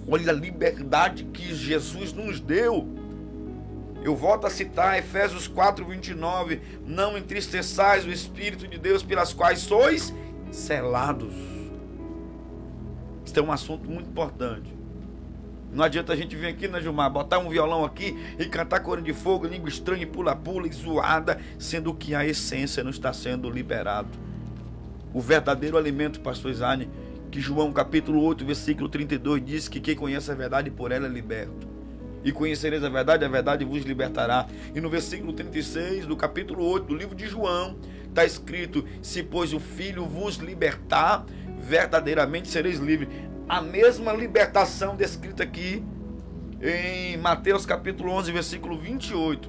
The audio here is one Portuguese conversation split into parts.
Olha a liberdade que Jesus nos deu. Eu volto a citar Efésios 4:29. Não entristeçais o Espírito de Deus, pelas quais sois selados. Isso é um assunto muito importante. Não adianta a gente vir aqui, né, Gilmar, botar um violão aqui e cantar coro de fogo, língua estranha, pula-pula e zoada, sendo que a essência não está sendo liberada. O verdadeiro alimento, pastor Isane, que João capítulo 8, versículo 32 diz que quem conhece a verdade por ela é liberto. E conhecereis a verdade vos libertará. E no versículo 36 do capítulo 8 do livro de João, está escrito: se pois o Filho vos libertar, verdadeiramente sereis livres. A mesma libertação descrita aqui em Mateus capítulo 11, versículo 28.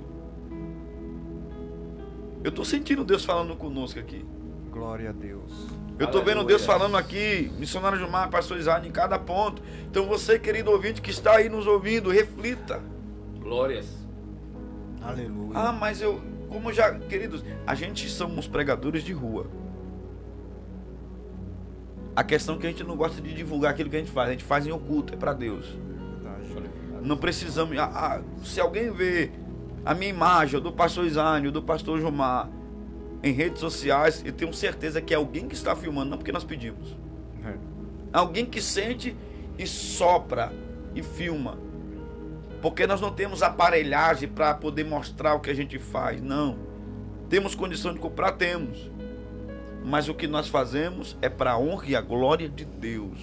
Eu estou sentindo Deus falando conosco aqui. Glória a Deus. Eu estou vendo Deus falando aqui, missionário Gilmar, pastor Isaac, em cada ponto. Então você, querido ouvinte que está aí nos ouvindo, reflita. Glórias. Aleluia. Ah, mas queridos, a gente somos pregadores de rua. A questão é que a gente não gosta de divulgar aquilo que a gente faz em oculto, é para Deus. Não precisamos, se alguém vê a minha imagem, do pastor Isaac, do pastor Gilmar, em redes sociais, eu tenho certeza que é alguém que está filmando, não porque nós pedimos. Alguém que sente e sopra e filma. Porque nós não temos aparelhagem para poder mostrar o que a gente faz, não. Temos condição de comprar? Temos. Mas o que nós fazemos é para a honra e a glória de Deus.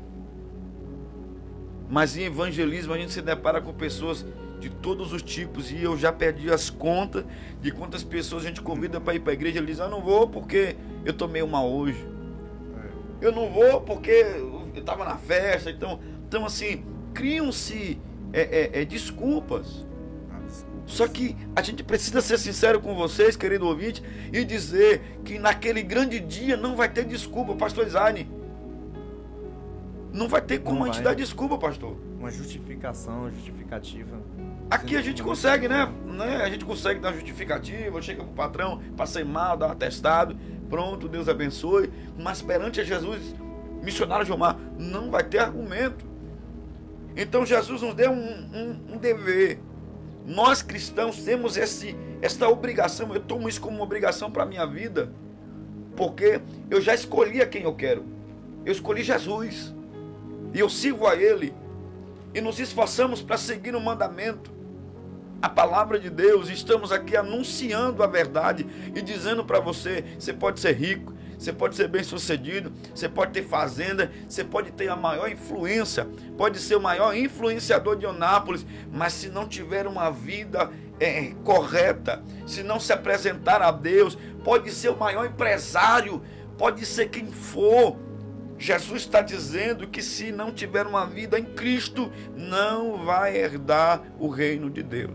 Mas em evangelismo a gente se depara com pessoas de todos os tipos, e eu já perdi as contas de quantas pessoas a gente convida para ir para a igreja. Ele diz: eu não vou porque eu tomei uma hoje, eu não vou porque eu estava na festa. Então assim, criam-se desculpas. Só que a gente precisa ser sincero com vocês, querido ouvinte, e dizer que naquele grande dia não vai ter desculpa, pastor Isaac. Não vai ter como a gente dar desculpa, pastor. Uma justificativa. Aqui a gente consegue, né? A gente consegue dar justificativa, chega pro patrão, passei mal, dá um atestado, pronto, Deus abençoe. Mas perante a Jesus, missionário Gilmar, não vai ter argumento. Então Jesus nos deu um dever. Nós cristãos temos esta obrigação. Eu tomo isso como uma obrigação para a minha vida, porque eu já escolhi a quem eu quero. Eu escolhi Jesus e eu sirvo a Ele. E nos esforçamos para seguir o mandamento, a palavra de Deus. Estamos aqui anunciando a verdade e dizendo para você: você pode ser rico, você pode ser bem sucedido, você pode ter fazenda, você pode ter a maior influência, pode ser o maior influenciador de Eunápolis, mas se não tiver uma vida correta, se não se apresentar a Deus, pode ser o maior empresário, pode ser quem for. Jesus está dizendo que se não tiver uma vida em Cristo, não vai herdar o reino de Deus.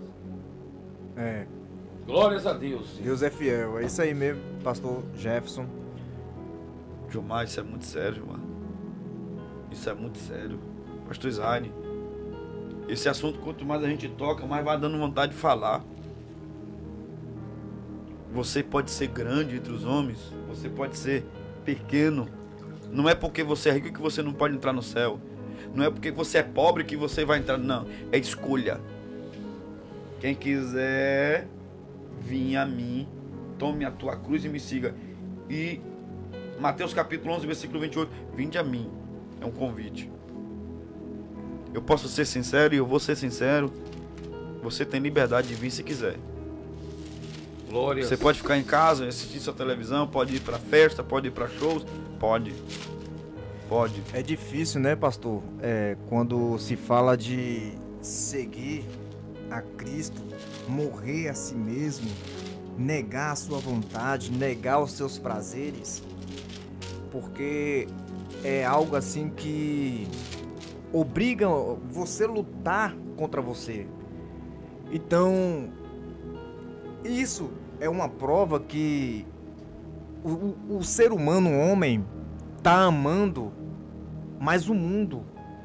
Glórias a Deus. Deus é fiel. É isso aí mesmo, pastor Jefferson. Gilmar, isso é muito sério, Gilmar. Isso é muito sério. Pastor Isaac, esse assunto, quanto mais a gente toca, mais vai dando vontade de falar. Você pode ser grande entre os homens, você pode ser pequeno. Não é porque você é rico que você não pode entrar no céu. Não é porque você é pobre que você vai entrar. Não, é escolha. Quem quiser vir a mim, tome a tua cruz e me siga. E Mateus capítulo 11, versículo 28, vinde a mim. É um convite. Eu posso ser sincero e eu vou ser sincero. Você tem liberdade de vir se quiser. Glórias. Você pode ficar em casa, assistir sua televisão, pode ir para festa, pode ir para shows, pode. É difícil, né, pastor? Quando se fala de seguir a Cristo, morrer a si mesmo, negar a sua vontade, negar os seus prazeres, porque é algo assim que obriga você a lutar contra você. Então, isso é uma prova que o ser humano, o homem, está amando mais o mundo.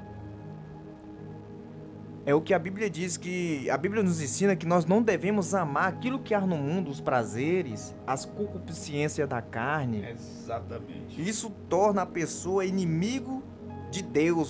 É o que a Bíblia diz, que a Bíblia nos ensina que nós não devemos amar aquilo que há no mundo, os prazeres, as concupiscências da carne. Exatamente. Isso torna a pessoa inimigo de Deus,